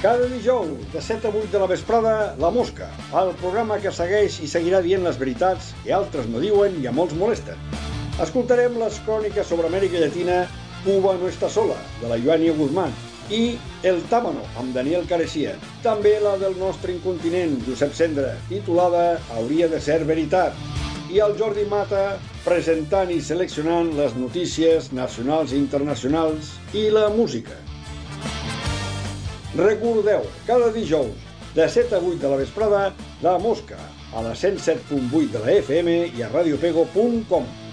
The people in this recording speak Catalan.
Cada dijous, de 7 a 8 de la vesprada, La Mosca, el programa que segueix i seguirà dient les veritats que altres no diuen i a molts molesten. Escoltarem les cròniques sobre Amèrica Llatina, Cuba no està sola, de la Joania Guzmán, i El Tábano, amb Daniel Caressia. També la del nostre incontinent, Josep Cendra, titulada Hauria de ser veritat. I el Jordi Mata, presentant i seleccionant les notícies nacionals i internacionals i la música. Recordeu, cada dijous, de 7 a 8 de la vesprada, La Mosca, a la 107.8 de la FM i a radiopego.com.